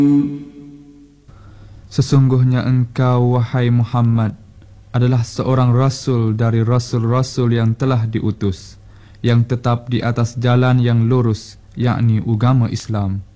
Sesungguhnya engkau, wahai Muhammad, adalah seorang rasul dari rasul-rasul yang telah diutus, yang tetap di atas jalan yang lurus, yakni agama Islam.